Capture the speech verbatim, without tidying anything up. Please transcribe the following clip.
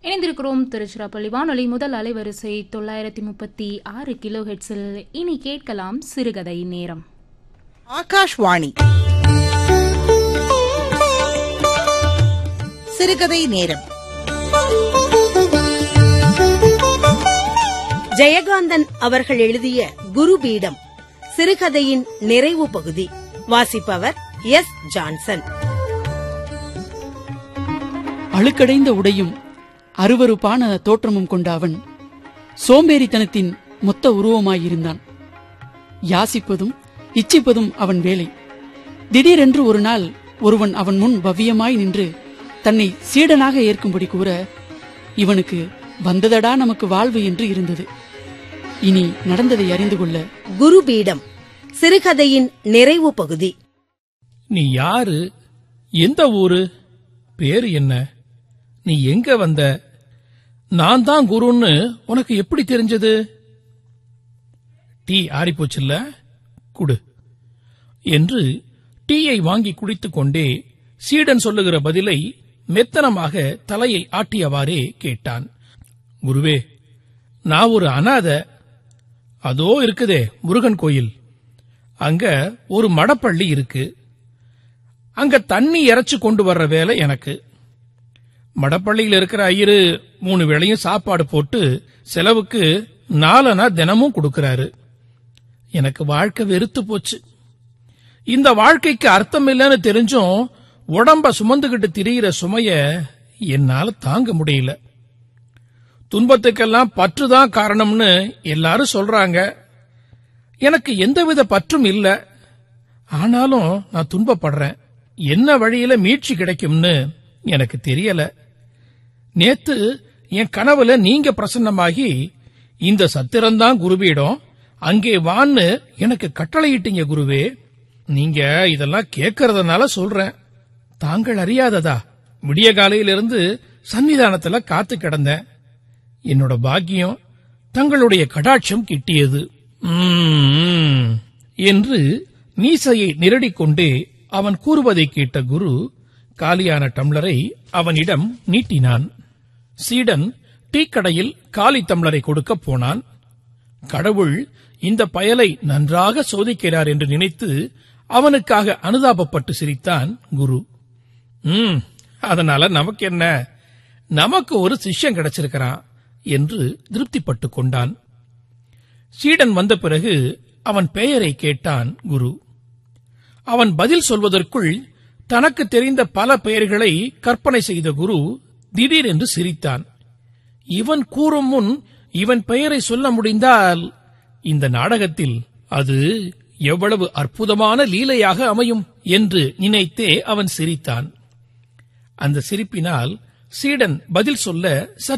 இணைந்திருக்கிறோம் திருச்சிராப்பள்ளி வானொலி முதல் அலைவரிசை தொள்ளாயிரத்தி முப்பத்தி ஆறு கிலோ ஹெட்ஸில். இனி கேட்கலாம் சிறுகதை நேரம். ஆகாஷ்வாணி சிறுகதை நேரம். ஜெயகாந்தன் அவர்கள் எழுதிய குருபீடம் சிறுகதையின் நிறைவு பகுதி. வாசிப்பவர் எஸ் ஜான்சன். அழுக்கடைந்த உடையும் அருவருப்பான தோற்றமும் கொண்ட அவன் சோம்பேறித்தனத்தின் மொத்த உருவமாயிருந்தான். யாசிப்பதும் இச்சிப்பதும் அவன் வேலை. திடீரென்று ஒரு நாள் ஒருவன் அவன் முன் பவ்யமாய் நின்று தன்னை சீடனாக ஏற்கும்படி கூற, இவனுக்கு வந்ததடா நமக்கு வாழ்வு என்று இருந்தது. இனி நடந்ததை அறிந்து கொள்ள குருபீடம் சிறுகதையின் நிறைவு பகுதி. நீ யாரு? எந்த ஊரு? பேரு என்ன? நீ எங்க வந்த? நான் தான் குருன்னு உனக்கு எப்படி தெரிஞ்சது? டீ ஆறிப்போச்சுல்ல, குடு என்று டீயை வாங்கி குடித்துக் கொண்டே சீடன் சொல்லுகிற பதிலை மெத்தனமாக தலையை ஆட்டியவாறே கேட்டான். குருவே, நான் ஒரு அனாத. அதோ இருக்குதே முருகன் கோயில், அங்க ஒரு மடப்பள்ளி இருக்கு. அங்க தண்ணி இறைச்சு கொண்டு வர்ற வேலை எனக்கு. மடப்பள்ளியில் இருக்கிற ஐயரு மூணு வேளையும் சாப்பாடு போட்டு செலவுக்கு நாலனா தினமும் கொடுக்கறாரு. எனக்கு வாழ்க்கை வெறுத்து போச்சு. இந்த வாழ்க்கைக்கு அர்த்தம் இல்லைன்னு தெரிஞ்சும் உடம்ப சுமந்துகிட்டு திரியிற சுமைய என்னால தாங்க முடியல. துன்பத்துக்கெல்லாம் பற்றுதான் காரணம்னு எல்லாரும் சொல்றாங்க. எனக்கு எந்தவித பற்றும் இல்ல. ஆனாலும் நான் துன்பப்படுறேன். என்ன வழியில மீட்சி கிடைக்கும்னு எனக்கு தெரியல. நேத்து என் கனவுல நீங்க பிரசன்னமாகி இந்த சத்திரம்தான் குருபீடம், அங்கே வான்னு எனக்கு கட்டளையிட்டீங்க குருவே. நீங்க இதெல்லாம் கேட்கறதுனால சொல்றேன். தாங்கள் அறியாததா, விடிய காலையிலிருந்து சன்னிதானத்துல காத்து கிடந்தேன். என்னோட பாக்கியம் தங்களுடைய கடாட்சம் கிட்டியது என்று மீசையை நிரடிக்கொண்டே அவன் கூறுவதை கேட்ட குரு காலியான டம்ளரை அவனிடம் நீட்டினான். சீடன் டீக்கடையில் காலி டம்ளரை கொடுக்க போனான். கடவுள் இந்த பயலை நன்றாக சோதிக்கிறார் என்று நினைத்து அவனுக்காக அனுதாபப்பட்டு சிரித்தான் குரு. ம் அதனால நமக்கு என்ன, நமக்கு ஒரு சிஷ்யன் கிடைச்சிருக்கிறான் என்று திருப்திப்பட்டுக் கொண்டான். சீடன் வந்த பிறகு அவன் பெயரை கேட்டான் குரு. அவன் பதில் சொல்வதற்குள் தனக்கு தெரிந்த பல பெயர்களை கற்பனை செய்த குரு திடீரென்று சிரித்தான். இவன் கூறும் முன் இவன் பெயரை சொல்ல முடிந்தால் இந்த நாடகத்தில் அது எவ்வளவு அற்புதமான லீலையாக அமையும் என்று நினைத்தே அவன் சிரித்தான். அந்த சிரிப்பினால் சீடன் பதில் சொல்ல